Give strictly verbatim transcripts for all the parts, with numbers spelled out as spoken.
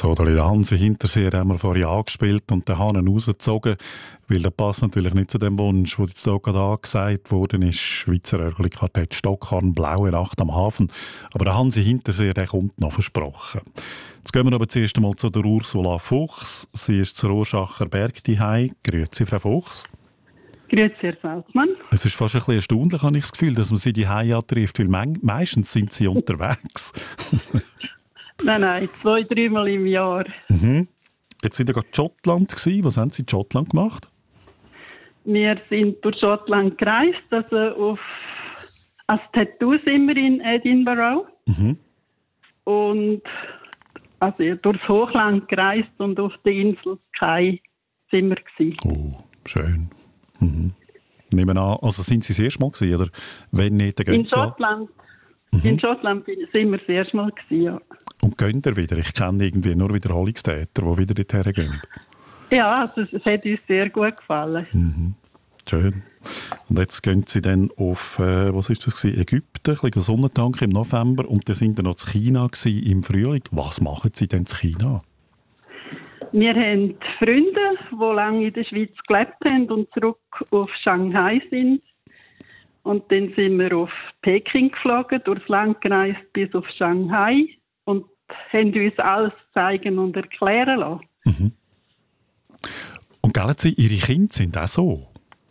So, der Hansi Hinterseer haben wir vorhin angespielt und den Hahn rausgezogen, weil der passt natürlich nicht zu dem Wunsch, der jetzt hier gerade angesagt worden ist. Schweizer Örgli-Quartett Stockhorn, Blaue Nacht am Hafen. Aber der Hansi Hinterseer, der kommt noch versprochen. Jetzt gehen wir aber zuerst einmal zu der Ursula Fuchs. Sie ist zur Urschacher Berg daheim. Grüezi, Frau Fuchs. Grüezi, Herr Salzmann. Es ist fast ein bisschen erstaunlich, habe ich das Gefühl, dass man sie daheim antrifft, weil me- meistens sind sie unterwegs. Nein, nein, zwei, dreimal im Jahr. Mhm. Jetzt sind wir gerade in Schottland gewesen. Was haben Sie in Schottland gemacht? Wir sind durch Schottland gereist, also auf als Tattoo sind wir in Edinburgh. Mhm. Und also durchs Hochland gereist und auf der Insel Skye sind wir gewesen. Oh, schön. Mhm. Nehmen an, also sind Sie das erste Mal gewesen, oder wenn nicht, dann gehen In Sie ja. Schottland, Mhm. in Schottland sind wir das erste Mal gewesen, ja. Und gehen ihr wieder? Ich kenne irgendwie nur Wiederholungstäter, die wieder dorthin gehen. Ja, also es hat uns sehr gut gefallen. Mhm. Schön. Und jetzt gehen Sie dann auf, äh, was ist das gewesen? Ägypten, ein bisschen Sonnentank im November und dann sind Sie noch in China gewesen im Frühling. Was machen Sie denn in China? Wir haben Freunde, die lange in der Schweiz gelebt haben und zurück auf Shanghai sind. Und dann sind wir auf Peking geflogen, durchs Land gereist bis auf Shanghai und haben uns alles zeigen und erklären lassen. Mhm. Und gell, Sie, Ihre Kinder sind auch so?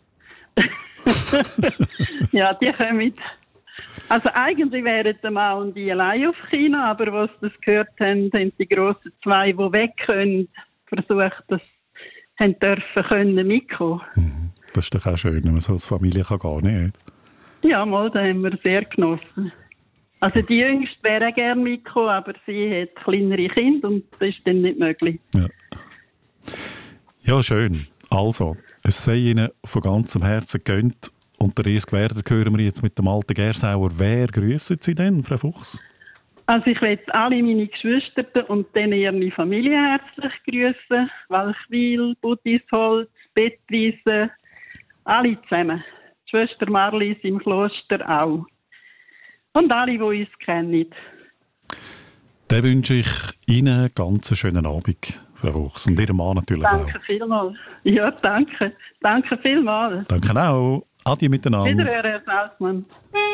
Ja, die kommen. Also eigentlich wären der Mann und die allein auf China, aber was das gehört haben, haben die grossen zwei, die weg können, versucht, das haben dürfen können mitkommen. Mhm. Das ist doch auch schön, wenn man so als Familie kann gehen kann. Ja, mal, da haben wir sehr genossen. Also die Jüngste wäre auch gerne mitgekommen, aber sie hat kleinere Kinder und das ist dann nicht möglich. Ja, ja schön. Also, es sei Ihnen von ganzem Herzen gönnt. Und der erste Werder hören wir jetzt mit dem alten Gersauer. Wer grüssen Sie denn, Frau Fuchs? Also ich möchte alle meine Geschwister und dann ihre Familie herzlich grüßen. Walchwil, Budisholz, Bettwiese, alle zusammen. Die Schwester Marlies im Kloster auch. Und alle, die uns kennen. Dann wünsche ich Ihnen einen ganz schönen Abend, Frau Fuchs. Und Ihrem Mann natürlich Danke auch. Danke vielmals. Ja, danke. Danke vielmals. Danke auch. Adi miteinander. Wiederhören, Herr Salzmann.